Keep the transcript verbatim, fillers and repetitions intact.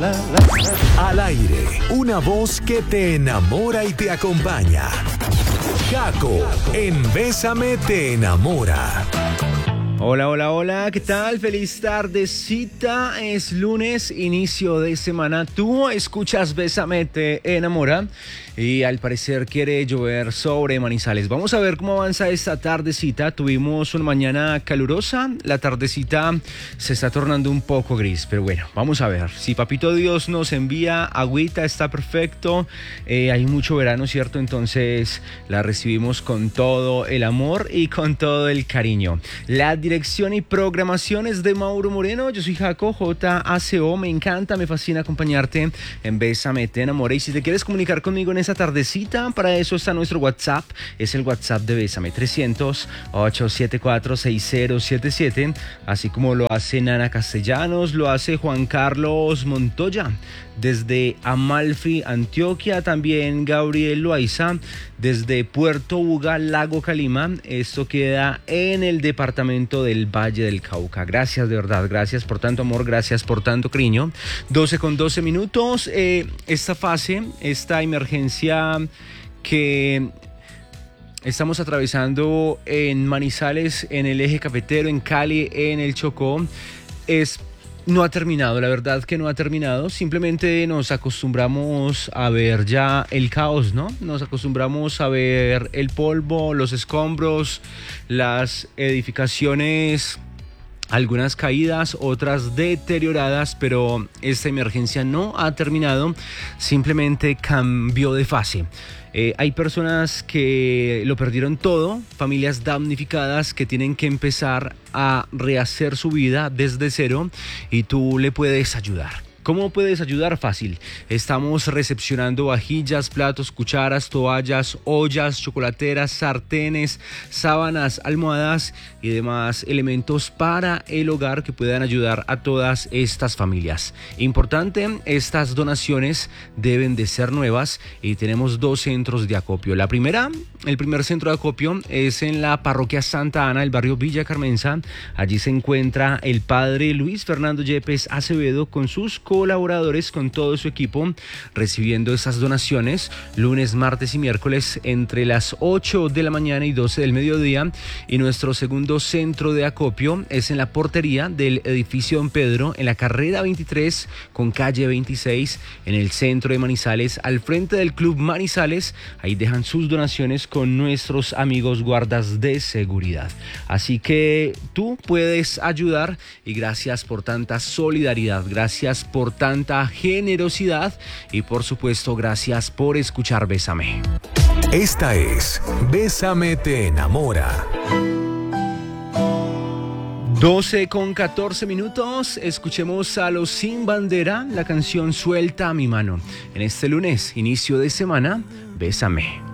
Al aire, una voz que te enamora y te acompaña. Jaco, en Bésame te enamora. Hola, hola, hola, ¿qué tal? Feliz tardecita, es lunes, inicio de semana. Tú escuchas Bésame te enamora y al parecer quiere llover sobre Manizales. Vamos a ver cómo avanza esta tardecita. Tuvimos una mañana calurosa, la tardecita se está tornando un poco gris, pero bueno, vamos a ver. Si Papito Dios nos envía agüita, está perfecto. Eh, hay mucho verano, ¿cierto? Entonces la recibimos con todo el amor y con todo el cariño. La dirección y programación es de Mauro Moreno. Yo soy Jaco, J A C O. Me encanta, me fascina acompañarte en Bésame te enamora. Y si te quieres comunicar conmigo en esa tardecita, para eso está nuestro WhatsApp. Es el WhatsApp de Bésame, trescientos, ochocientos setenta y cuatro, sesenta siete siete. Así como lo hace Nana Castellanos, lo hace Juan Carlos Montoya desde Amalfi, Antioquia. También Gabriel Loaiza desde Puerto Buga, Lago Calima. Esto queda en el departamento del Valle del Cauca. Gracias, de verdad, gracias por tanto amor, gracias por tanto cariño. doce con doce minutos. Eh, esta fase, esta emergencia que estamos atravesando en Manizales, en el eje cafetero, en Cali, en el Chocó, es no ha terminado, la verdad que no ha terminado. Simplemente nos acostumbramos a ver ya el caos, ¿no? Nos acostumbramos a ver el polvo, los escombros, las edificaciones, algunas caídas, otras deterioradas, pero esta emergencia no ha terminado, simplemente cambió de fase. Eh, hay personas que lo perdieron todo, familias damnificadas que tienen que empezar a rehacer su vida desde cero y tú le puedes ayudar. ¿Cómo puedes ayudar? Fácil. Estamos recepcionando vajillas, platos, cucharas, toallas, ollas, chocolateras, sartenes, sábanas, almohadas y demás elementos para el hogar que puedan ayudar a todas estas familias. Importante, estas donaciones deben de ser nuevas y tenemos dos centros de acopio. La primera, el primer centro de acopio es en la parroquia Santa Ana, el barrio Villa Carmenza. Allí se encuentra el padre Luis Fernando Yepes Acevedo con sus colaboradores, con todo su equipo, recibiendo esas donaciones lunes, martes y miércoles entre las ocho de la mañana y doce del mediodía. Y nuestro segundo centro de acopio es en la portería del edificio Don Pedro, en la carrera veintitrés con calle veintiséis, en el centro de Manizales, al frente del Club Manizales. Ahí dejan sus donaciones con nuestros amigos guardas de seguridad. Así que tú puedes ayudar y gracias por tanta solidaridad, gracias por por tanta generosidad y por supuesto gracias por escuchar Bésame. Esta es Bésame te enamora. doce con catorce minutos, escuchemos a Los Sin Bandera, la canción Suelta mi mano. En este lunes, inicio de semana, Bésame.